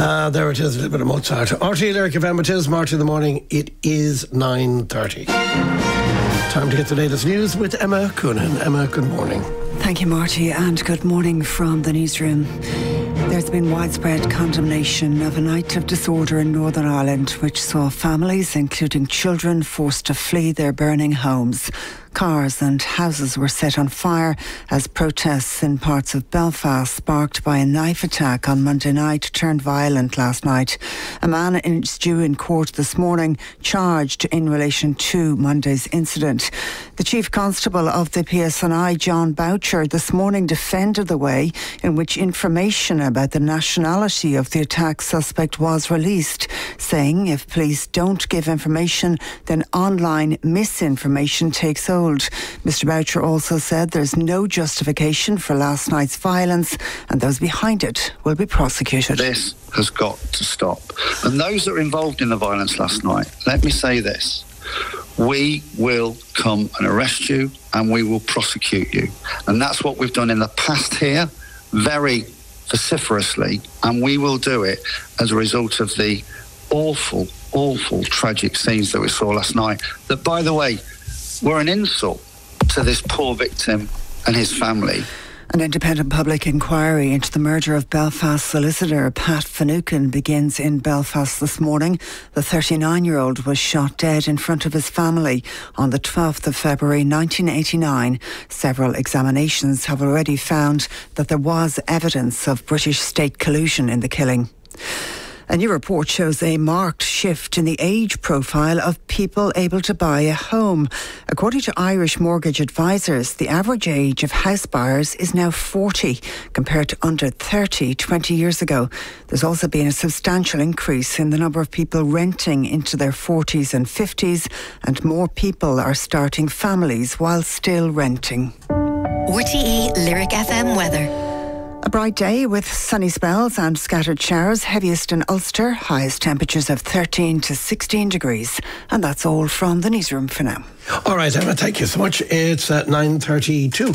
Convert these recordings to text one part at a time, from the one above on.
There it is, a little bit of Mozart. RTE Lyric FM, it is March in the morning. It is 9:30. Time to get the latest news with Emma Coonan. Emma, good morning. Thank you, Marty, and good morning from the newsroom. There's been widespread condemnation of a night of disorder in Northern Ireland, which saw families, including children, forced to flee their burning homes. Cars and houses were set on fire as protests in parts of Belfast, sparked by a knife attack on Monday night, turned violent last night. A man is due in court this morning, charged in relation to Monday's incident. The Chief Constable of the PSNI, John Boucher, this morning defended the way in which information about the nationality of the attack suspect was released, saying if police don't give information, then online misinformation takes hold. Mr. Boucher also said there's no justification for last night's violence and those behind it will be prosecuted. This has got to stop. And those that are involved in the violence last night, let me say this. We will come and arrest you and we will prosecute you. And that's what we've done in the past here, very vociferously, and we will do it as a result of the awful, tragic scenes that we saw last night, that, by the way, were an insult to this poor victim and his family. An independent public inquiry into the murder of Belfast solicitor Pat Finucane begins in Belfast this morning. The 39-year-old was shot dead in front of his family on the 12th of February 1989. Several examinations have already found that there was evidence of British state collusion in the killing. A new report shows a marked shift in the age profile of people able to buy a home. According to Irish mortgage advisors, the average age of house buyers is now 40, compared to under 30 20 years ago. There's also been a substantial increase in the number of people renting into their 40s and 50s, and more people are starting families while still renting. RTE Lyric FM weather. A bright day with sunny spells and scattered showers, heaviest in Ulster, highest temperatures of 13 to 16 degrees. And that's all from the newsroom for now. All right, Emma, thank you so much. It's at 9:32.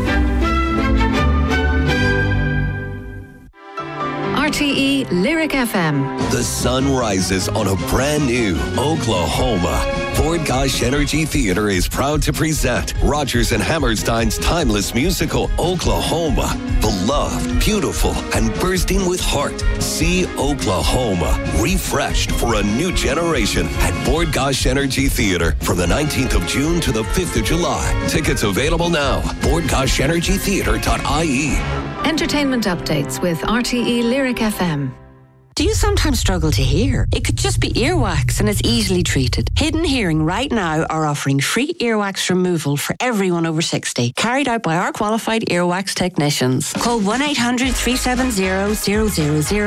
RTE Lyric FM. The sun rises on a brand new Oklahoma. Ford Gosh Energy Theatre is proud to present Rodgers and Hammerstein's timeless musical, Oklahoma. Beloved, beautiful, and bursting with heart. See Oklahoma, refreshed for a new generation at Ford Gosh Energy Theatre from the 19th of June to the 5th of July. Tickets available now. FordGoshEnergyTheatre.ie. Entertainment updates with RTE Lyric FM. Do you sometimes struggle to hear? It could just be earwax and it's easily treated. Hidden Hearing right now are offering free earwax removal for everyone over 60, carried out by our qualified earwax technicians. Call 1-800-370-000